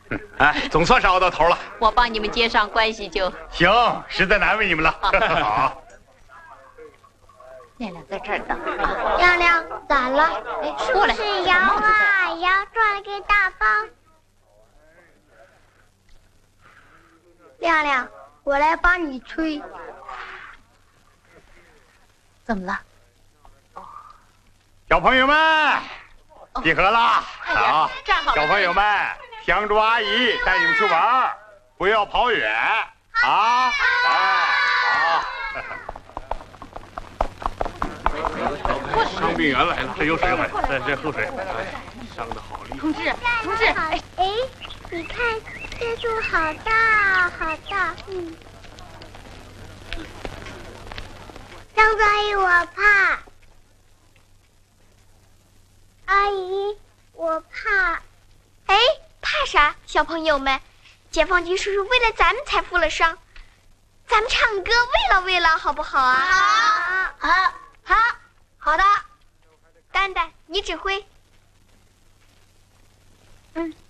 哎，总算是熬到头了。 我帮你们接上关系就行，实在难为你们了。好， 亮亮在这儿等。 亮亮咋了？ 哎，过来， 是摇啊摇，撞了个大包。亮亮，我来帮你吹。 怎么了？ 小朋友们，集合啦！好， 站好了。 小朋友们，香珠阿姨带你们去玩，不要跑远啊！哎，好。伤病员来了，这有水喝，这喝水。哎，伤得好厉害。 同志， 哎，你看这树好大好大，香珠阿姨，我怕。阿姨，我怕。 哎，怕啥？小朋友们，解放军叔叔为了咱们才负了伤，咱们唱歌慰劳，好不好啊？好的。丹丹，你指挥。